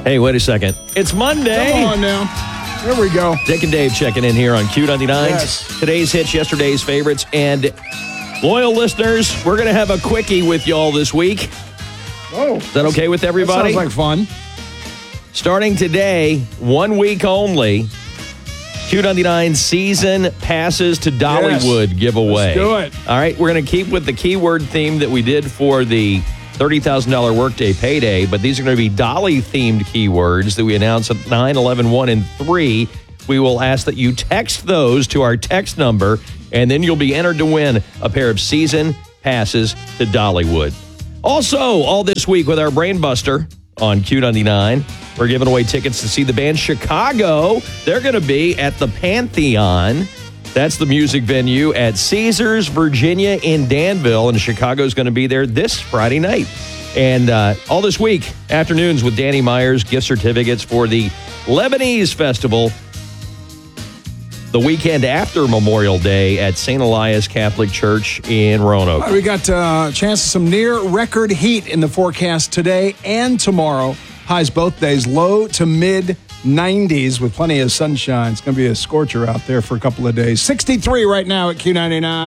Hey, wait a second. It's Monday. Come on now. There we go. Dick and Dave checking in here on Q99. Yes. Today's hits, yesterday's favorites, and loyal listeners, we're going to have a quickie with y'all this week. Oh. Is that okay with everybody? That sounds like fun. Starting today, 1 week only, Q99 season passes to Dollywood giveaway. Let's do it. All right, we're going to keep with the keyword theme that we did for the $30,000 workday payday, but these are going to be Dolly-themed keywords that we announce at 9, 11, 1, and 3. We will ask that you text those to our text number, and then you'll be entered to win a pair of season passes to Dollywood. Also, all this week with our Brain Buster on Q99, we're giving away tickets to see the band Chicago. They're going to be at the Pantheon. That's the music venue at Caesars, Virginia in Danville, and Chicago's going to be there this Friday night. And all this week, afternoons with Danny Myers, gift certificates for the Lebanese Festival the weekend after Memorial Day at St. Elias Catholic Church in Roanoke. All right, we got a chance of some near-record heat in the forecast today and tomorrow. Highs both days, low to mid-90s with plenty of sunshine. It's going to be a scorcher out there for a couple of days. 63 right now at Q99.